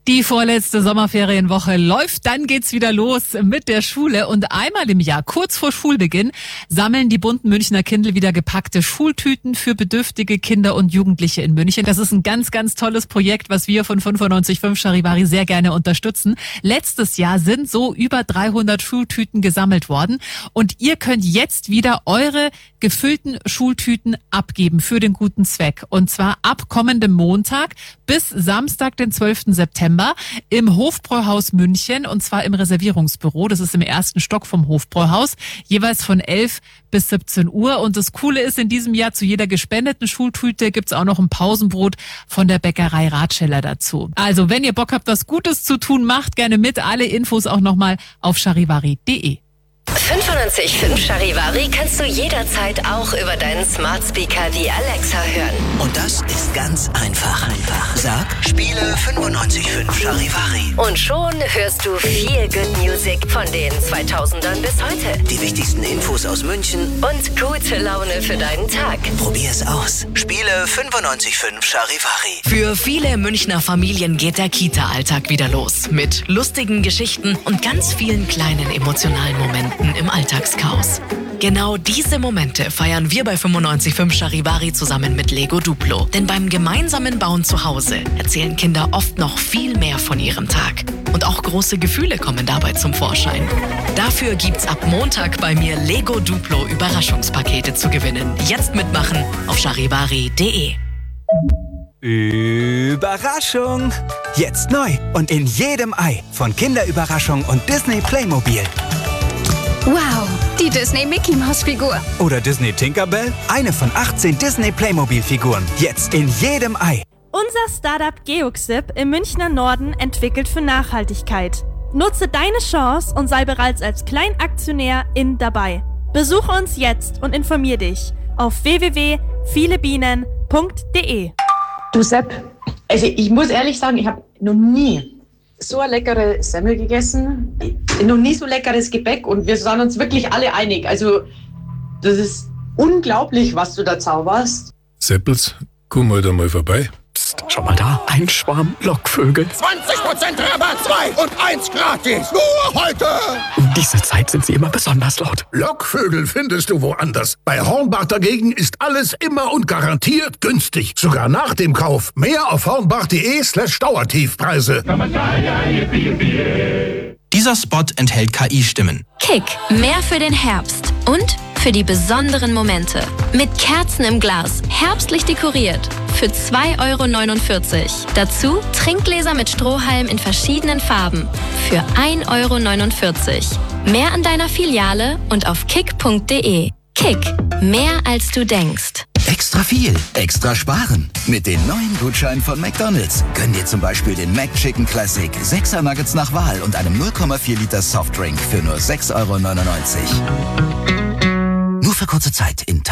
Die vorletzte Sommerferienwoche läuft, dann geht's wieder los mit der Schule und einmal im Jahr, kurz vor Schulbeginn, sammeln die bunten Münchner Kindl wieder gepackte Schultüten für bedürftige Kinder und Jugendliche in München. Das ist ein ganz, ganz tolles Projekt, was wir von 95.5 Charivari sehr gerne unterstützen. Letztes Jahr sind so über 300 Schultüten gesammelt worden und ihr könnt jetzt wieder eure gefüllten Schultüten abgeben für den guten Zweck. Und zwar ab kommendem Montag bis Samstag, den 12. September im Hofbräuhaus München und zwar im Reservierungsbüro. Das ist im ersten Stock vom Hofbräuhaus, jeweils von 11 bis 17 Uhr. Und das Coole ist, in diesem Jahr zu jeder gespendeten Schultüte gibt's auch noch ein Pausenbrot von der Bäckerei Ratscheller dazu. Also, wenn ihr Bock habt, was Gutes zu tun, macht gerne mit. Alle Infos auch nochmal auf charivari.de. 95.5 Charivari kannst du jederzeit auch über deinen Smart Speaker wie Alexa hören. Und das ist ganz einfach. Sag, spiele 95.5 Charivari. Und schon hörst du viel Good Music von den 2000ern bis heute. Die wichtigsten Infos aus München Und gute Laune für deinen Tag. Probier's aus. Spiele 95.5 Charivari. Für viele Münchner Familien geht der Kita-Alltag wieder los. Mit lustigen Geschichten und ganz vielen kleinen emotionalen Momenten im Alltagschaos. Genau diese Momente feiern wir bei 95.5 Charivari zusammen mit Lego Duplo. Denn beim gemeinsamen Bauen zu Hause erzählen Kinder oft noch viel mehr von ihrem Tag. Und auch große Gefühle kommen dabei zum Vorschein. Dafür gibt's ab Montag bei mir Lego Duplo Überraschungspakete zu gewinnen. Jetzt mitmachen auf charivari.de. Überraschung! Jetzt neu und in jedem Ei von Kinderüberraschung und Disney Playmobil. Wow, die Disney Mickey Maus Figur. Oder Disney Tinkerbell? Eine von 18 Disney Playmobil Figuren. Jetzt in jedem Ei. Unser Startup Geoxip im Münchner Norden entwickelt für Nachhaltigkeit. Nutze deine Chance und sei bereits als Kleinaktionär dabei. Besuche uns jetzt und informier dich auf www.vielebienen.de. Du Sepp, also ich muss ehrlich sagen, ich habe noch nie so eine leckere Semmel gegessen, noch nie so leckeres Gebäck und wir sind uns wirklich alle einig. Also das ist unglaublich, was du da zauberst. Seppels, komm heute mal vorbei. Psst, schau mal da, ein Schwarm Lockvögel. 20% Rabatt, 2 und 1 gratis. Nur heute. Um diese Zeit sind sie immer besonders laut. Lockvögel findest du woanders. Bei Hornbach dagegen ist alles immer und garantiert günstig. Sogar nach dem Kauf. Mehr auf hornbach.de/Dauertiefpreise. Dieser Spot enthält KI-Stimmen. Kick, mehr für den Herbst und für die besonderen Momente. Mit Kerzen im Glas, herbstlich dekoriert. Für 2,49 €. Dazu Trinkgläser mit Strohhalm in verschiedenen Farben. Für 1,49 €. Mehr an deiner Filiale und auf kick.de. Kick, mehr als du denkst. Extra viel, extra sparen. Mit den neuen Gutscheinen von McDonald's. Gönn dir zum Beispiel den McChicken Classic, 6er Nuggets nach Wahl und einem 0,4 Liter Softdrink für nur 6,99 €. Nur für kurze Zeit in